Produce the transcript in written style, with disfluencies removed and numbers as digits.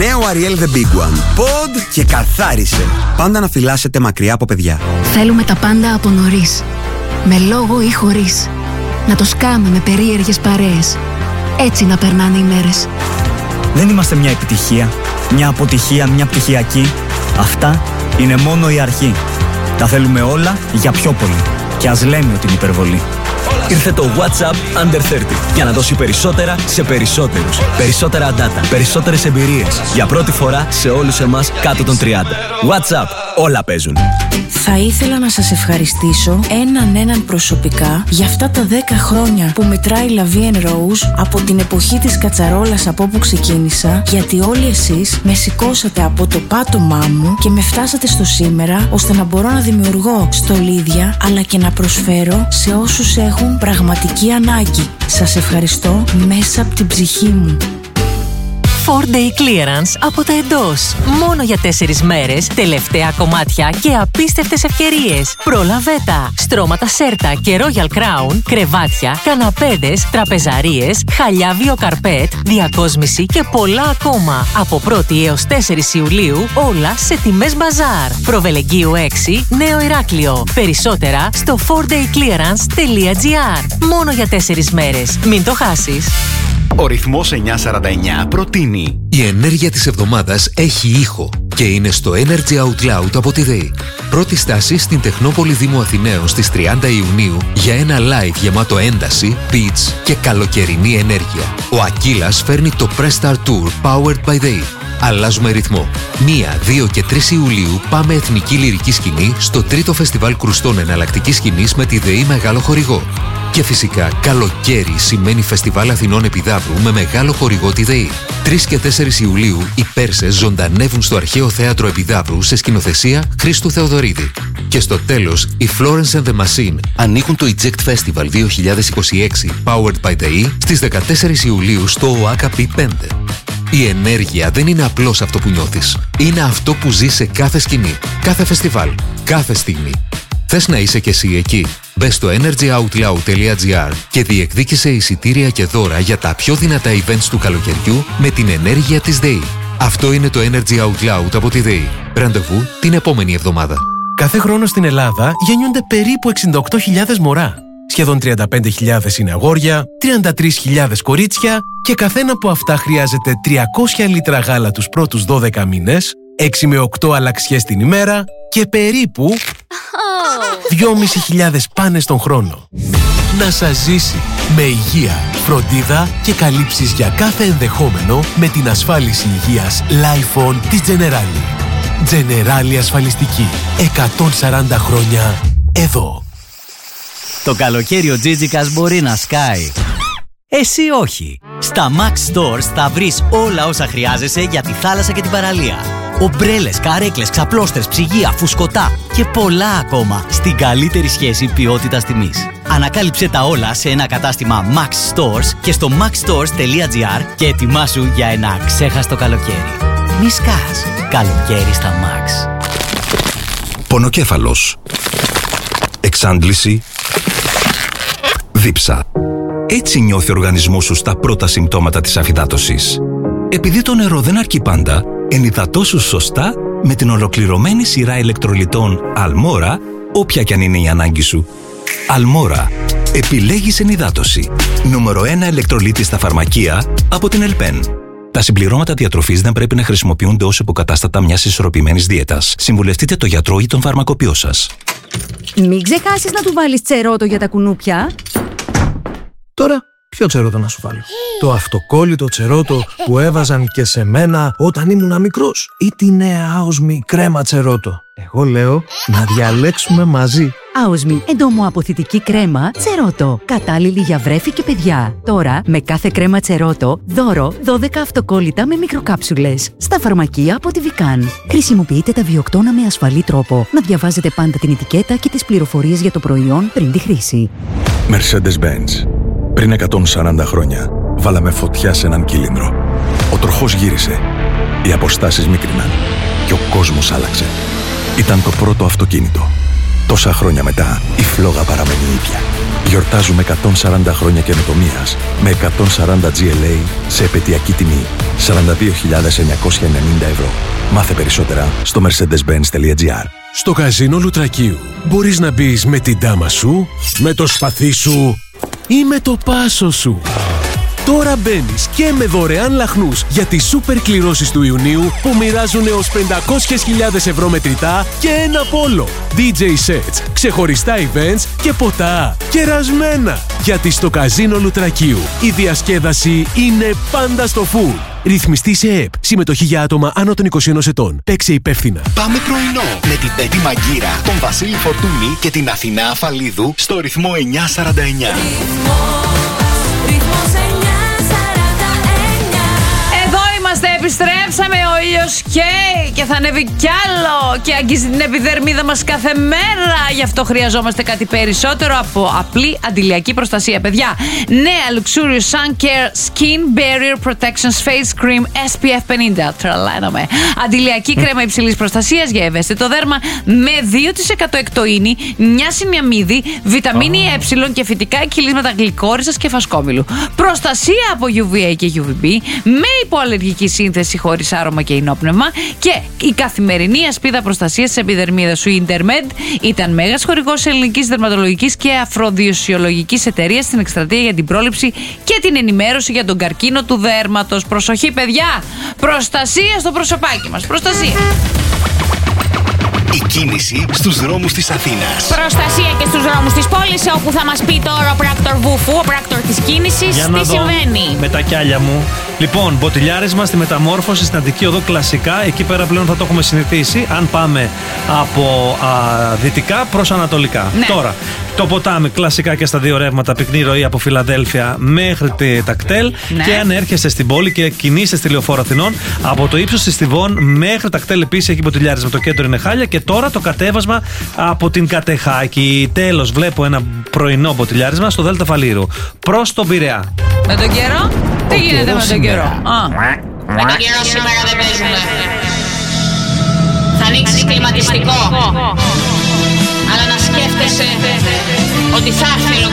Νέο Ariel The Big One. Pod και καθάρισε. Πάντα να φυλάσσετε μακριά από παιδιά. Θέλουμε τα πάντα από νωρίς. Με λόγο ή χωρίς. Να το σκάμε με περίεργες παρέες. Έτσι να περνάνε οι μέρες. Δεν είμαστε μια επιτυχία, μια αποτυχία, μια πτυχιακή. Αυτά είναι μόνο η αρχή. Τα θέλουμε όλα για πιο πολύ. Και ας λέμε ότι είναι υπερβολή. Ήρθε το WhatsApp Under 30 για να δώσει περισσότερα σε περισσότερους. Περισσότερα data, περισσότερες εμπειρίες. Για πρώτη φορά σε όλους εμάς κάτω των 30. WhatsApp, όλα παίζουν. Θα ήθελα να σας ευχαριστήσω έναν προσωπικά για αυτά τα 10 χρόνια που μετράει La Vie en Rose από την εποχή της κατσαρόλας από όπου ξεκίνησα, γιατί όλοι εσείς με σηκώσατε από το πάτωμά μου και με φτάσατε στο σήμερα, ώστε να μπορώ να δημιουργώ στολίδια αλλά και να προσφέρω σε όσους έχουν πραγματική ανάγκη. Σας ευχαριστώ μέσα από την ψυχή μου. 4-day clearance από τα εντός. Μόνο για 4 μέρες, τελευταία κομμάτια και απίστευτες ευκαιρίες. Πρόλαβε τα! Στρώματα Σέρτα και Royal Crown, κρεβάτια, καναπέδες, τραπεζαρίες, χαλιά βιοκαρπέτ, διακόσμηση και πολλά ακόμα. Από 1η έως 4 Ιουλίου, όλα σε τιμές μπαζάρ. Προβελεγγύου 6, Νέο Ηράκλειο. Περισσότερα στο 4dayclearance.gr. Μόνο για 4 μέρες. Μην το χάσεις. Ο ρυθμός 949 προτείνει. Η ενέργεια της εβδομάδας έχει ήχο και είναι στο Energy Out Loud από τη ΔΕΗ. Πρώτη στάση στην Τεχνόπολη Δήμου Αθηναίων στις 30 Ιουνίου για ένα live γεμάτο ένταση, beats και καλοκαιρινή ενέργεια. Ο Ακύλας φέρνει το Press Start Tour Powered by ΔΕΗ. Αλλάζουμε ρυθμό. 1, 2 και 3 Ιουλίου πάμε Εθνική Λυρική Σκηνή στο 3ο Φεστιβάλ Κρουστών Εναλλακτικής Σκηνής με τη ΔΕΗ μεγάλο χορηγό. Και φυσικά καλοκαίρι σημαίνει Φεστιβάλ Αθηνών Επιδαύρου με μεγάλο χορηγό τη ΔΕΗ. 3 και 4 Ιουλίου οι Πέρσες ζωντανεύουν στο Αρχαίο Θέατρο Επιδαύρου σε σκηνοθεσία Χρήστου Θεοδωρίδη. Και στο τέλος οι Florence and the Machine ανοίγουν το Eject Festival 2026 Powered by ΔΕΗ στις 14 Ιουλίου στο ΟΑΚΑ P5. Η ενέργεια δεν είναι απλώς αυτό που νιώθεις. Είναι αυτό που ζεις σε κάθε σκηνή, κάθε φεστιβάλ, κάθε στιγμή. Θες να είσαι κι εσύ εκεί? Μπες στο energyoutloud.gr και διεκδίκησε εισιτήρια και δώρα για τα πιο δυνατά events του καλοκαιριού με την ενέργεια της ΔΕΗ. Αυτό είναι το Energy Out Loud από τη ΔΕΗ. Ραντεβού την επόμενη εβδομάδα. Κάθε χρόνο στην Ελλάδα γεννιούνται περίπου 68.000 μωρά. Σχεδόν 35.000 είναι αγόρια, 33.000 κορίτσια και καθένα από αυτά χρειάζεται 300 λίτρα γάλα τους πρώτους 12 μήνες, 6 με 8 αλλαξιές την ημέρα και περίπου 2.500 πάνες τον χρόνο. Να σας ζήσει με υγεία, φροντίδα και καλύψεις για κάθε ενδεχόμενο με την ασφάλιση υγείας Lifon της Generali. Generali ασφαλιστική. 140 χρόνια εδώ. Το καλοκαίρι ο Τζίτζικας μπορεί να σκάει. Εσύ όχι. Στα Max Stores θα βρεις όλα όσα χρειάζεσαι για τη θάλασσα και την παραλία. Ομπρέλες, καρέκλες, ξαπλώστρες, ψυγεία, φουσκωτά και πολλά ακόμα στην καλύτερη σχέση ποιότητας τιμής. Ανακάλυψε τα όλα σε ένα κατάστημα Max Stores και στο maxstores.gr και ετοιμάσου για ένα ξέχαστο καλοκαίρι. Μη σκάς. Καλοκαίρι στα Max. Πονοκέφαλος. Εξάντληση. Δίψα. Έτσι νιώθει ο οργανισμός σου στα πρώτα συμπτώματα της αφυδάτωσης. Επειδή το νερό δεν αρκεί πάντα, ενυδατώσου σωστά με την ολοκληρωμένη σειρά ηλεκτρολιτών Almora, όποια κι αν είναι η ανάγκη σου. Almora. Επιλέγεις ενυδάτωση. Νούμερο 1 ηλεκτρολίτη στα φαρμακεία από την Ελπέν. Τα συμπληρώματα διατροφής δεν πρέπει να χρησιμοποιούνται ως υποκατάστατα μιας ισορροπημένης δίαιτας. Συμβουλευτείτε το γιατρό ή τον φαρμακοποιό σας. Μην ξεχάσεις να του βάλεις τσερότο για τα κουνούπια. Τώρα, ποιο τσερότο να σου βάλω? Το αυτοκόλλητο τσερότο που έβαζαν και σε μένα όταν ήμουν μικρός, ή τη νέα Άοσμη κρέμα τσερότο? Εγώ λέω να διαλέξουμε μαζί. Άοσμη εντομοαποθητική κρέμα τσερότο. Κατάλληλη για βρέφη και παιδιά. Τώρα, με κάθε κρέμα τσερότο, δώρο 12 αυτοκόλλητα με μικροκάψουλες. Στα φαρμακεία από τη Βικάν. Χρησιμοποιείτε τα βιοκτώνα με ασφαλή τρόπο. Να διαβάζετε πάντα την ετικέτα και τις πληροφορίες για το προϊόν πριν τη χρήση. Mercedes-Benz. Πριν 140 χρόνια, βάλαμε φωτιά σε έναν κύλινδρο. Ο τροχός γύρισε. Οι αποστάσεις μίκριναν. Και ο κόσμος άλλαξε. Ήταν το πρώτο αυτοκίνητο. Τόσα χρόνια μετά, η φλόγα παραμένει ίδια. Γιορτάζουμε 140 χρόνια καινοτομίας με 140 GLA σε επαιτειακή τιμή 42.990 ευρώ. Μάθε περισσότερα στο mercedes-benz.gr. Στο καζίνο Λουτρακίου μπορείς να μπεις με την τάμα σου, με το σπαθί σου ή με το πάσο σου. Τώρα μπαίνεις και με δωρεάν λαχνούς για τις σούπερ κληρώσεις του Ιουνίου που μοιράζουν έως 500.000 ευρώ μετρητά και ένα πόλο. DJ sets, ξεχωριστά events και ποτά. Κερασμένα! Γιατί στο καζίνο Λουτρακίου η διασκέδαση είναι πάντα στο full. Ρυθμιστή σε ΕΕΠ. Συμμετοχή για άτομα άνω των 21 ετών. Παίξε υπεύθυνα. Πάμε πρωινό με την Πέτη Μαγκύρα, τον Βασίλη Φορτούνη και την Αθηνά Αφαλίδου στο ρυθμό 949. Επιστρέψαμε, ο ήλιος και θα ανέβει κι άλλο και αγγίζει την επιδερμίδα μας κάθε μέρα. Γι' αυτό χρειαζόμαστε κάτι περισσότερο από απλή αντιλιακή προστασία. Παιδιά, νέα Luxurious Sun Care Skin Barrier Protections Face Cream SPF 50. Τρελαίνομαι. Αντιλιακή κρέμα υψηλής προστασίας για ευαίσθητο δέρμα με 2% εκτοΐνη, νιάσιμιαμίδη, βιταμίνη E και φυτικά εκχυλίσματα γλυκόρισας και φασκόμηλου. Προστασία από UVA και UVB με υποαλλεργική σύνθεση χωρίς άρωμα και υνόπνευμα και η καθημερινή ασπίδα προστασίας της επιδερμίδας σου. Η Intermed ήταν μέγας χορηγός ελληνικής δερματολογικής και αφροδισιολογικής εταιρείας στην εκστρατεία για την πρόληψη και την ενημέρωση για τον καρκίνο του δέρματος. Προσοχή, παιδιά! Προστασία στο προσωπάκι μας. Προστασία. Η κίνηση στους δρόμους της Αθήνας. Προστασία και στους δρόμους της πόλης, όπου θα μας πει τώρα ο πράκτορ Βούφου, ο πράκτορ της κίνησης, τι συμβαίνει. Με τα κιάλια μου. Λοιπόν, μποτιλιάρισμα στη Μεταμόρφωση, στην Αττική Οδό, κλασικά. Εκεί πέρα πλέον θα το έχουμε συνηθίσει. Αν πάμε από δυτικά προς ανατολικά. Ναι. Τώρα, το ποτάμι κλασικά και στα δύο ρεύματα, πυκνή ροή από Φιλαδέλφια μέχρι τα κτέλ. Ναι. Και αν έρχεστε στην πόλη και κινείστε στη Λεωφόρο Αθηνών, από το ύψος της Στιβών μέχρι τα κτέλ επίσης έχει μποτιλιάρισμα. Το κέντρο είναι χάλια. Και τώρα το κατέβασμα από την Κατεχάκη. Τέλος, βλέπω ένα πρωινό μποτιλιάρισμα στο Δέλτα Φαλήρου προς τον Πειραιά. Με τον καιρό, τι γίνεται με τον καιρό? Με τον καιρό σήμερα δεν παίζουμε. Θα ανοίξεις κλιματιστικό, αλλά να σκέφτεσαι ότι θα έρθει